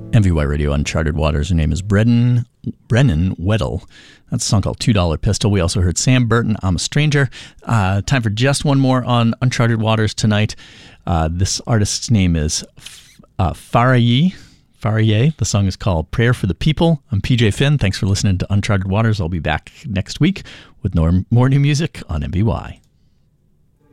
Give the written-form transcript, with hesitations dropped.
MVY Radio, Uncharted Waters. Her name is Brennan Weddle. That's a song called $2 Pistol. We also heard Sam Burton, I'm a Stranger. Time for just one more on Uncharted Waters tonight. This artist's name is Faraye. The song is called Prayer for the People. I'm PJ Finn. Thanks for listening to Uncharted Waters. I'll be back next week with more new music on MVY.